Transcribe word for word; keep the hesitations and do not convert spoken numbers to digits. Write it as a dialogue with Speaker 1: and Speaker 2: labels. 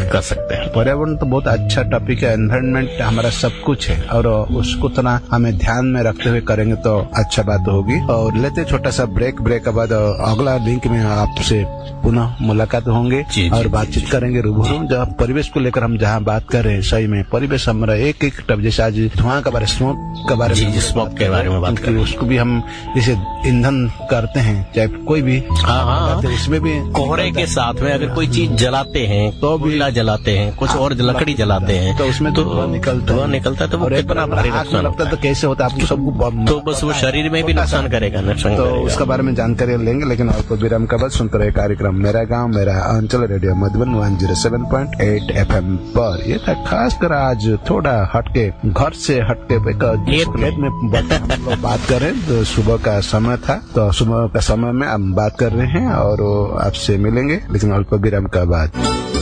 Speaker 1: कर सकते हैं।
Speaker 2: पर्यावरण तो बहुत अच्छा टॉपिक है, एनवायरनमेंट हमारा सब कुछ है और उसको तना हमें ध्यान में रखते हुए करेंगे तो अच्छा बात होगी। और लेते छोटा सा ब्रेक, ब्रेक के बाद अगला लिंक में आपसे पुनः मुलाकात होंगे
Speaker 1: जी,
Speaker 2: और
Speaker 1: जी,
Speaker 2: बातचीत
Speaker 1: जी,
Speaker 2: करेंगे रूबरू। जब परिवेश को लेकर हम जहाँ बात कर रहे हैं, सही में परिवेश हमारा एक एक टब, जैसे आज धुआं के बारे स्मोक के बारे में
Speaker 1: स्मोक के बारे में बात करें,
Speaker 2: उसको भी हम जैसे ईंधन करते हैं चाहे कोई भी,
Speaker 1: हाँ हाँ,
Speaker 2: उसमें भी
Speaker 1: कोहरे के साथ में अगर कोई चीज जलाते हैं तो कोयला जलाते हैं, कुछ और लकड़ी जलाते हैं
Speaker 2: तो उसमें तो धुआं निकलता
Speaker 1: धुआं निकलता है, तो वो कितना भारी नुकसान
Speaker 2: लगता है। तो कैसे होता है आपको सबको,
Speaker 1: तो बस वो शरीर में भी नुकसान करेगा, नुकसान
Speaker 2: तो
Speaker 1: करेगा।
Speaker 2: उसके बारे में जानकारी लेंगे, लेकिन अल्प विराम के बाद सुनते रहे कार्यक्रम मेरा गांव मेरा अंचल, radio Madhuban one zero seven point eight F M पर। ये था खासकर आज थोड़ा हटके, घर से हटके खेत में बात करें, तो सुबह का समय था, तो सुबह का समय में हम बात कर रहे हैं और आपसे मिलेंगे, लेकिन अल्प विराम का बाद।